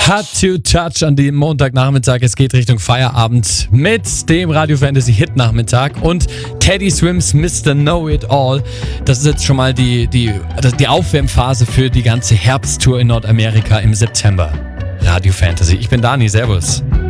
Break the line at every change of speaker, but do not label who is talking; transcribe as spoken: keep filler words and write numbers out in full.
Hard to Touch an dem Montagnachmittag. Es geht Richtung Feierabend mit dem Radio Fantasy Hit Nachmittag und Teddy Swims Mister Know It All. Das ist jetzt schon mal die, die, die Aufwärmphase für die ganze Herbsttour in Nordamerika im September. Radio Fantasy. Ich bin Dani, servus.